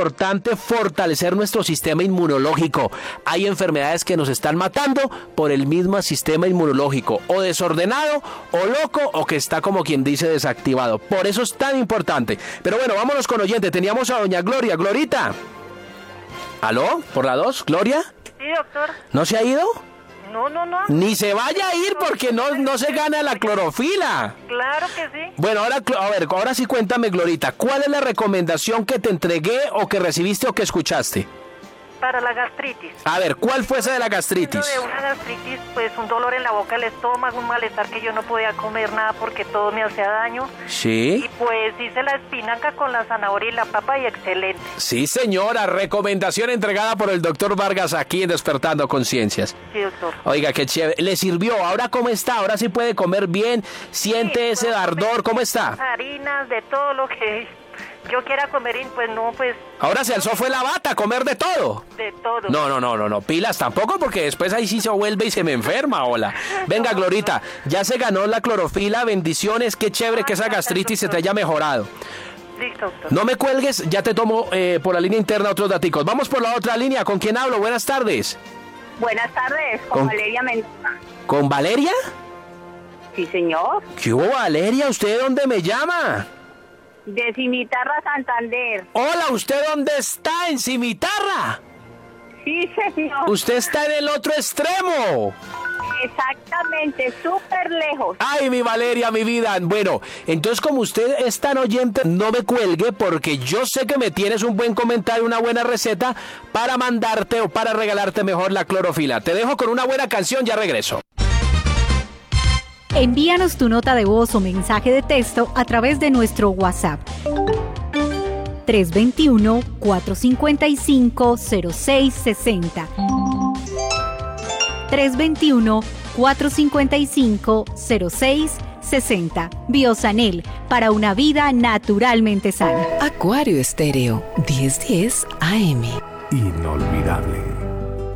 importante fortalecer nuestro sistema inmunológico. Hay enfermedades que nos están matando por el mismo sistema inmunológico, o desordenado, o loco, o que está como quien dice desactivado. Por eso es tan importante. Pero bueno, vámonos con oyente. Teníamos a doña Gloria. Glorita. ¿Aló? ¿Por la 2? ¿Gloria? Sí, doctor. ¿No se ha ido? No. Ni se vaya a ir porque no se gana la clorofila. Claro que sí. Bueno, ahora sí cuéntame, Glorita, ¿cuál es la recomendación que te entregué o que recibiste o que escuchaste? Para la gastritis. A ver, ¿cuál fue esa de la gastritis? De una gastritis, pues un dolor en la boca del estómago, un malestar que yo no podía comer nada porque todo me hacía daño. Sí. Y pues hice la espinaca con la zanahoria y la papa y excelente. Sí, señora, recomendación entregada por el doctor Vargas aquí en Despertando Conciencias. Sí, doctor. Oiga, qué chévere. ¿Le sirvió? ¿Ahora cómo está? ¿Ahora sí puede comer bien? ¿Siente ese ardor? ¿Cómo está? Harinas, de todo lo que yo quiera comer, y pues no, pues... Ahora se alzó fue la bata a comer de todo. De todo. No, pilas tampoco, porque después ahí sí se vuelve y se me enferma, hola. Venga, Glorita, ya se ganó la clorofila, bendiciones, qué chévere que esa gastritis se te haya mejorado. Listo, doctor. No me cuelgues, ya te tomo por la línea interna otros daticos. Vamos por la otra línea, ¿con quién hablo? Buenas tardes. Buenas tardes, con Valeria Mendoza. ¿Con Valeria? Sí, señor. ¿Qué hubo, Valeria? ¿Usted de dónde me llama? De Cimitarra, Santander. Hola, ¿usted dónde está? ¿En Cimitarra? Sí, señor. Usted está en el otro extremo. Exactamente, súper lejos. Ay, mi Valeria, mi vida. Bueno, entonces como usted es tan oyente, no me cuelgue porque yo sé que me tienes un buen comentario, una buena receta para mandarte o para regalarte mejor la clorofila. Te dejo con una buena canción, ya regreso. Envíanos tu nota de voz o mensaje de texto a través de nuestro WhatsApp 321-455-0660 321-455-0660. Biosanel, para una vida naturalmente sana. Acuario Estéreo 1010 AM. Inolvidable.